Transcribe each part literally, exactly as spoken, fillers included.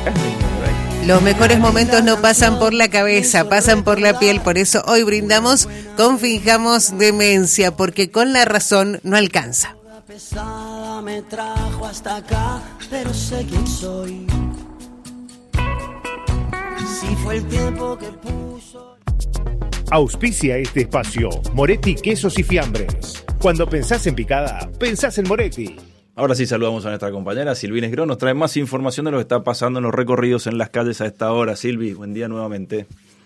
Los mejores momentos no pasan por la cabeza, pasan por la piel. Por eso hoy brindamos con Finjamos Demencia, porque con la razón no alcanza. Pesada me trajo hasta acá, pero sé quién soy. Si fue el tiempo que puso. Auspicia este espacio Moretti Quesos y Fiambres. Cuando pensás en picada, pensás en Moretti. Ahora sí saludamos a nuestra compañera Silvina Esgró, nos trae más información de lo que está pasando en los recorridos en las calles a esta hora. Silvi, buen día nuevamente.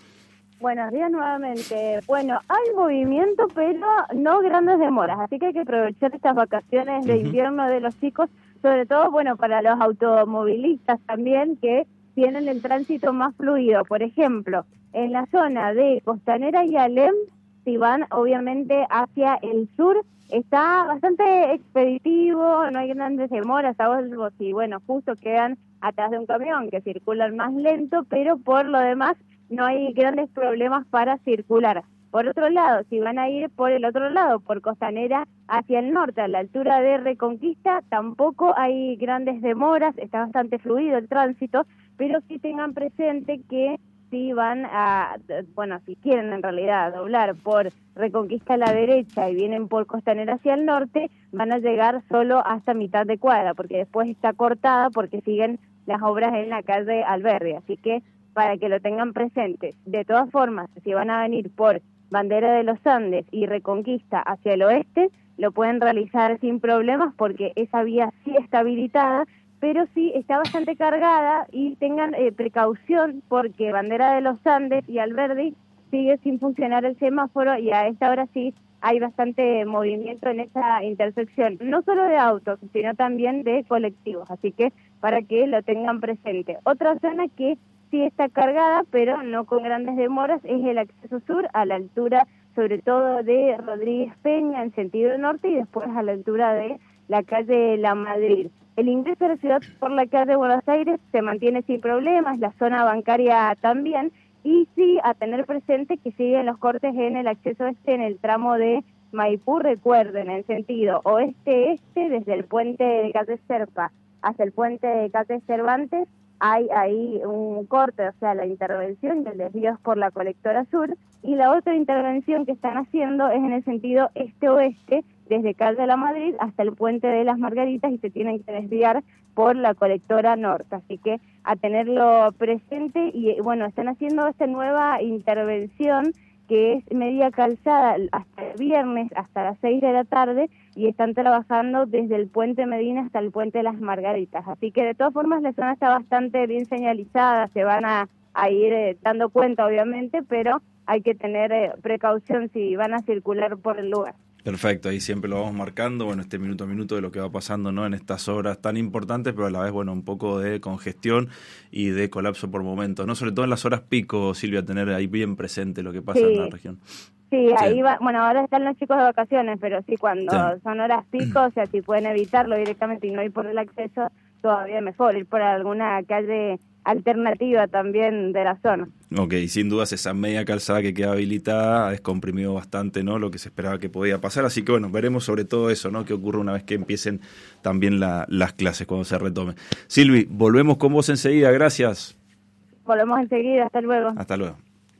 Buenos días nuevamente. Bueno, hay movimiento, pero no grandes demoras, así que hay que aprovechar estas vacaciones de uh-huh. invierno de los chicos, sobre todo, bueno, para los automovilistas también, que tienen el tránsito más fluido. Por ejemplo, en la zona de Costanera y Alem, si van obviamente hacia el sur, está bastante expeditivo, no hay grandes demoras, salvo si, bueno, justo quedan atrás de un camión que circulan más lento, pero por lo demás no hay grandes problemas para circular. Por otro lado, si van a ir por el otro lado, por Costanera hacia el norte, a la altura de Reconquista, tampoco hay grandes demoras, está bastante fluido el tránsito, pero sí tengan presente que si van a, bueno, si quieren en realidad doblar por Reconquista a la derecha y vienen por Costanera hacia el norte, van a llegar solo hasta mitad de cuadra, porque después está cortada porque siguen las obras en la calle Alberdi, así que para que lo tengan presente. De todas formas, si van a venir por Bandera de los Andes y Reconquista hacia el oeste, lo pueden realizar sin problemas porque esa vía sí está habilitada, pero sí está bastante cargada y tengan eh, precaución porque Bandera de los Andes y Alberdi sigue sin funcionar el semáforo y a esta hora sí hay bastante movimiento en esa intersección, no solo de autos, sino también de colectivos, así que para que lo tengan presente. Otra zona que sí está cargada, pero no con grandes demoras, es el acceso sur a la altura, sobre todo de Rodríguez Peña en sentido norte y después a la altura de la calle La Madrid. El ingreso a la ciudad por la calle Buenos Aires se mantiene sin problemas, la zona bancaria también, y sí a tener presente que siguen los cortes en el acceso este en el tramo de Maipú, recuerden, en sentido oeste-este, desde el puente de calle Serpa hasta el puente de calle Cervantes, hay ahí un corte, o sea, la intervención del desvío es por la colectora sur, y la otra intervención que están haciendo es en el sentido este-oeste, desde calle La Madrid hasta el puente de las Margaritas, y se tienen que desviar por la colectora norte, así que a tenerlo presente. Y bueno, están haciendo esta nueva intervención que es media calzada hasta el viernes, hasta las seis de la tarde, y están trabajando desde el puente Medina hasta el puente de las Margaritas, así que de todas formas la zona está bastante bien señalizada, se van a, a ir eh, dando cuenta obviamente, pero hay que tener eh, precaución si van a circular por el lugar. Perfecto, ahí siempre lo vamos marcando, bueno, este minuto a minuto de lo que va pasando, ¿no?, en estas horas tan importantes, pero a la vez, bueno, un poco de congestión y de colapso por momentos, ¿no? Sobre todo en las horas pico, Silvia, tener ahí bien presente lo que pasa sí. en la región. Sí, sí, ahí va, bueno, ahora están los chicos de vacaciones, pero sí, cuando sí. son horas pico, o sea, si pueden evitarlo directamente y no ir por el acceso, todavía mejor, ir por alguna calle alternativa también de la zona. Ok, sin dudas esa media calzada que queda habilitada ha descomprimido bastante, ¿no?, lo que se esperaba que podía pasar, así que bueno, veremos sobre todo eso, ¿no?, qué ocurre una vez que empiecen también la, las clases, cuando se retome. Silvi, volvemos con vos enseguida, gracias. Volvemos enseguida, hasta luego. Hasta luego.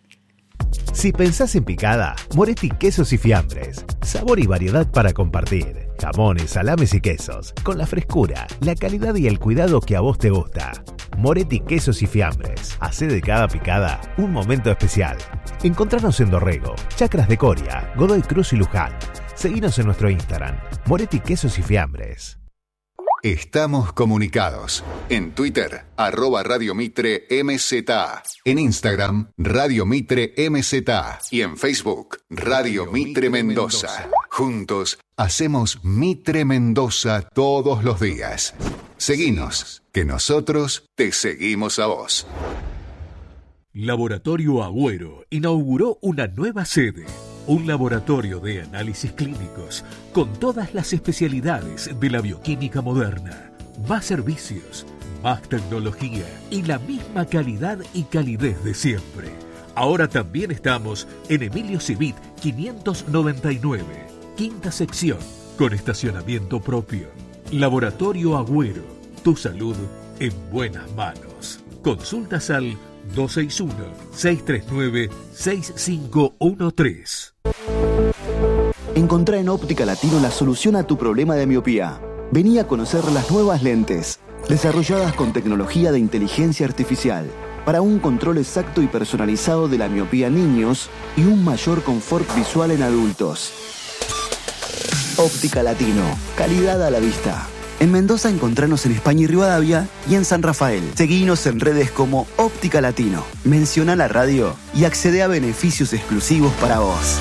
Si pensás en picada, Moretti Quesos y Fiambres. Sabor y variedad para compartir. Jamones, salames y quesos. Con la frescura, la calidad y el cuidado que a vos te gusta. Moretti Quesos y Fiambres. Hacé de cada picada un momento especial. Encontranos en Dorrego, Chacras de Coria, Godoy Cruz y Luján. Seguinos en nuestro Instagram, Moretti Quesos y Fiambres. Estamos comunicados. En Twitter, arroba Radio Mitre M Z A. En Instagram, Radio Mitre M Z A. Y en Facebook, Radio Mitre Mendoza. Juntos, hacemos Mitre Mendoza todos los días. Seguinos, que nosotros te seguimos a vos. Laboratorio Agüero inauguró una nueva sede. Un laboratorio de análisis clínicos con todas las especialidades de la bioquímica moderna. Más servicios, más tecnología y la misma calidad y calidez de siempre. Ahora también estamos en Emilio Civit quinientos noventa y nueve, quinta sección, con estacionamiento propio. Laboratorio Agüero, tu salud en buenas manos. Consultas al dos seis uno, seis tres nueve, seis cinco uno tres. Encontrá en Óptica Latino la solución a tu problema de miopía. Vení a conocer las nuevas lentes, desarrolladas con tecnología de inteligencia artificial, para un control exacto y personalizado de la miopía en niños y un mayor confort visual en adultos. Óptica Latino, calidad a la vista. En Mendoza encontranos en España y Rivadavia y en San Rafael. Seguinos en redes como Óptica Latino. Menciona la radio y accede a beneficios exclusivos para vos.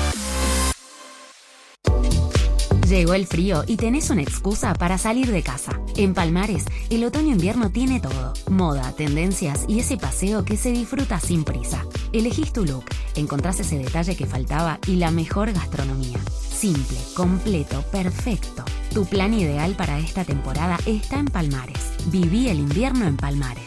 Llegó el frío y tenés una excusa para salir de casa. En Palmares, el otoño-invierno tiene todo. Moda, tendencias y ese paseo que se disfruta sin prisa. Elegís tu look, encontrás ese detalle que faltaba y la mejor gastronomía. Simple, completo, perfecto. Tu plan ideal para esta temporada está en Palmares. Viví el invierno en Palmares.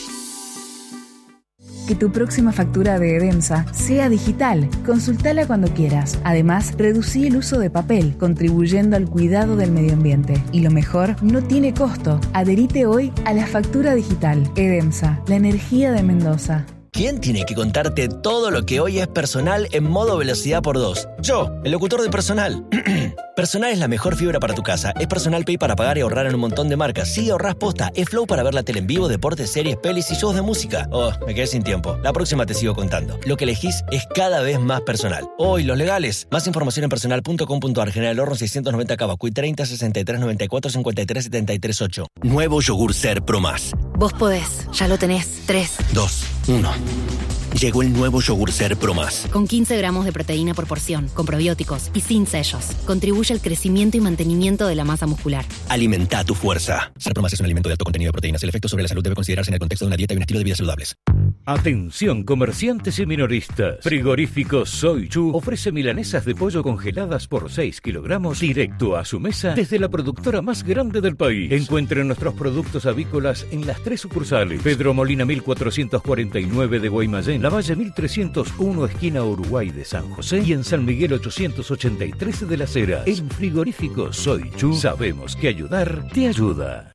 Que tu próxima factura de Edemsa sea digital. Consultala cuando quieras. Además, reducí el uso de papel, contribuyendo al cuidado del medio ambiente. Y lo mejor, no tiene costo. Adherite hoy a la factura digital. Edemsa, la energía de Mendoza. ¿Quién tiene que contarte todo lo que hoy es Personal en modo velocidad por dos? Yo, el locutor de Personal. Personal es la mejor fibra para tu casa. Es Personal Pay para pagar y ahorrar en un montón de marcas. Sí, ahorrás posta. Es Flow para ver la tele en vivo, deportes, series, pelis y shows de música. Oh, me quedé sin tiempo. La próxima te sigo contando. Lo que elegís es cada vez más personal. Oh, y los legales. Más información en personal punto com punto ar. General Horno seiscientos noventa Cavacuy treinta, sesenta y tres, noventa y cuatro, cincuenta y tres, setenta y tres, ocho. Nuevo yogur Ser Pro Más. Vos podés, ya lo tenés. tres, dos, uno. Llegó el nuevo yogur Ser Pro Más. Con quince gramos de proteína por porción, con probióticos y sin sellos. Contribuye al crecimiento y mantenimiento de la masa muscular. Alimenta tu fuerza. Ser Pro Más es un alimento de alto contenido de proteínas. El efecto sobre la salud debe considerarse en el contexto de una dieta y un estilo de vida saludables. Atención comerciantes y minoristas. Frigorífico Soy Chu ofrece milanesas de pollo congeladas por seis kilogramos directo a su mesa desde la productora más grande del país. Encuentren nuestros productos avícolas en las tres sucursales. Pedro Molina mil cuatrocientos cuarenta y nueve de Guaymallén, La Valle mil trescientos uno esquina Uruguay de San José y en San Miguel ochocientos ochenta y tres de Las Heras. En Frigorífico Soy Chu sabemos que ayudar te ayuda.